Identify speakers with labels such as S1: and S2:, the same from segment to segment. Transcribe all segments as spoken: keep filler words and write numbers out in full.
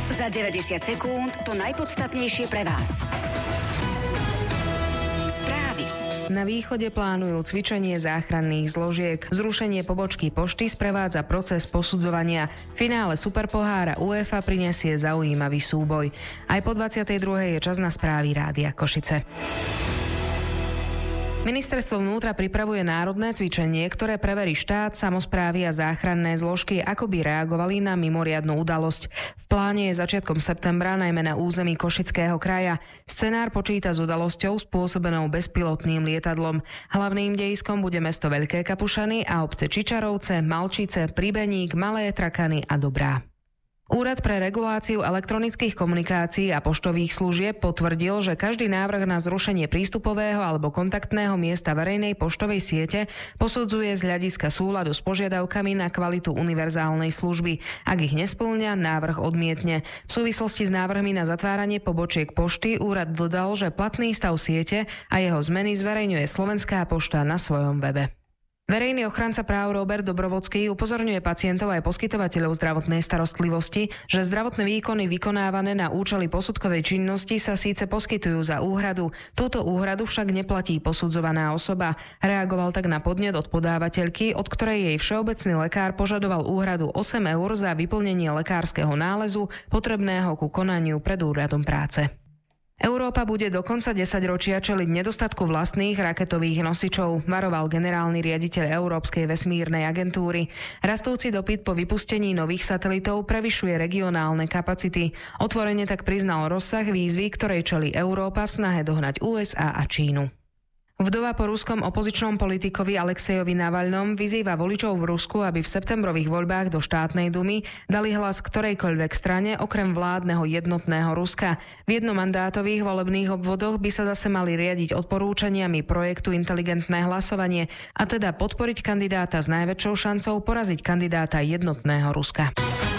S1: Za deväťdesiat sekúnd to najpodstatnejšie pre vás. Správy.
S2: Na východe plánujú cvičenie záchranných zložiek. Zrušenie pobočky pošty sprevádza proces posudzovania. V finále Superpohára UEFA prinesie zaujímavý súboj. Aj po dvadsiatej druhej je čas na správy Rádia Košice. Ministerstvo vnútra pripravuje národné cvičenie, ktoré preverí štát, samosprávy a záchranné zložky, ako by reagovali na mimoriadnu udalosť. V pláne je začiatkom septembra, najmä na území Košického kraja. Scenár počíta s udalosťou spôsobenou bezpilotným lietadlom. Hlavným dejiskom bude mesto Veľké Kapušany a obce Čičarovce, Malčice, Pribeník, Malé Trakany a Dobrá. Úrad pre reguláciu elektronických komunikácií a poštových služieb potvrdil, že každý návrh na zrušenie prístupového alebo kontaktného miesta verejnej poštovej siete posudzuje z hľadiska súladu s požiadavkami na kvalitu univerzálnej služby. Ak ich nespĺňa, návrh odmietne. V súvislosti s návrhmi na zatváranie pobočiek pošty úrad dodal, že platný stav siete a jeho zmeny zverejňuje Slovenská pošta na svojom webe. Verejný ochranca práv Robert Dobrovodský upozorňuje pacientov aj poskytovateľov zdravotnej starostlivosti, že zdravotné výkony vykonávané na účely posudkovej činnosti sa síce poskytujú za úhradu, túto úhradu však neplatí posudzovaná osoba. Reagoval tak na podnet od podávateľky, od ktorej jej všeobecný lekár požadoval úhradu osem eur za vyplnenie lekárskeho nálezu potrebného ku konaniu pred úradom práce. Európa bude do konca desaťročia čeliť nedostatku vlastných raketových nosičov, varoval generálny riaditeľ Európskej vesmírnej agentúry. Rastúci dopyt po vypustení nových satelitov prevyšuje regionálne kapacity. Otvorene tak priznal rozsah výzvy, ktorej čelí Európa v snahe dohnať ú es á a Čínu. Vdova po ruskom opozičnom politikovi Alexejovi Navalnom vyzýva voličov v Rusku, aby v septembrových voľbách do štátnej dumy dali hlas ktorejkoľvek strane okrem vládneho jednotného Ruska. V jednomandátových volebných obvodoch by sa zase mali riadiť odporúčaniami projektu Inteligentné hlasovanie, a teda podporiť kandidáta s najväčšou šancou poraziť kandidáta jednotného Ruska.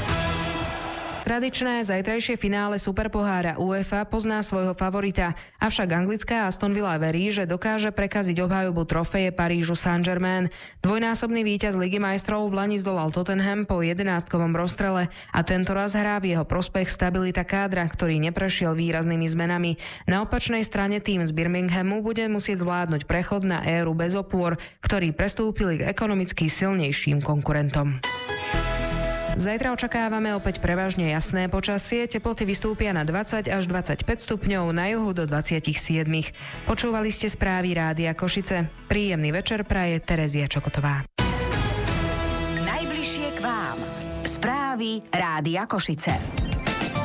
S2: Tradičné zajtrajšie finále Superpohára UEFA pozná svojho favorita, avšak anglická Aston Villa verí, že dokáže prekaziť obhajobu trofeje Parížu Saint-Germain. Dvojnásobný víťaz Ligy majstrov vlani zdolal Tottenham po jedenástkovom rozstrele a tento raz hrá v jeho prospech stabilita kádra, ktorý neprešiel výraznými zmenami. Na opačnej strane tým z Birminghamu bude musieť zvládnuť prechod na éru bez opôr, ktorí prestúpili k ekonomicky silnejším konkurentom. Zajtra očakávame opäť prevažne jasné počasie, teploty vystúpia na dvadsať až dvadsaťpäť stupňov, na juhu do dvadsaťsedem. Počúvali ste správy Rádia Košice. Príjemný večer praje Terezia Čokotová.
S1: Najbližšie k vám. Správy Rádia Košice.